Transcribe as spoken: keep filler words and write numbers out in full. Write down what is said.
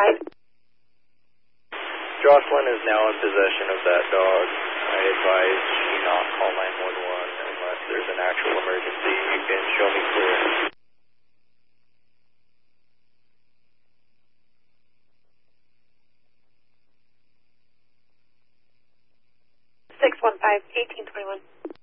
Jocelyn is now in possession of that dog. I advise she not call nine one one unless there's an actual emergency. You can show me clear. six one five, eighteen twenty-one.